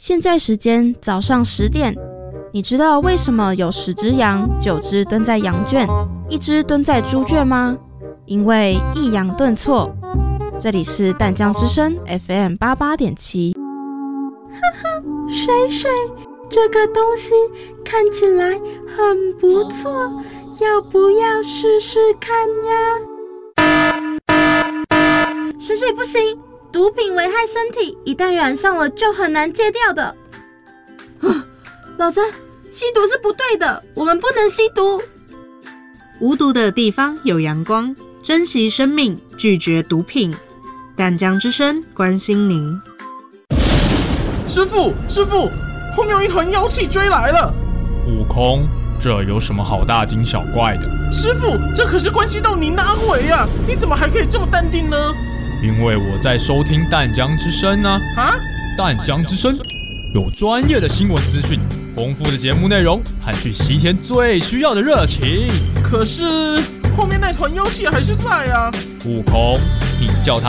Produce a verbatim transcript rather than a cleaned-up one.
现在时间早上十点，你知道为什么有十只羊，九只蹲在羊圈，一只蹲在猪圈吗？因为抑扬顿挫。这里是淡江之声 F M 八八点七。 呵呵，水水，这个东西看起来很不错，要不要试试看呀？水水不行，毒品危害身体，一旦染上了就很难戒掉的。老詹，吸毒是不对的，我们不能吸毒。 无毒的地方有阳光，珍惜生命，拒绝毒品。淡江之声关心您。 师父，师父，后面有一团妖气追来了。 悟空，这有什么好大惊小怪的？ 师父，这可是关系到你哪回啊？你怎么还可以这么淡定呢？ 因为我在收听淡江之声呢。 啊？ 淡江之声有专业的新闻资讯，丰富的节目内容和去西天最需要的热情。 可是后面那团妖气还是在啊。 悟空，你叫他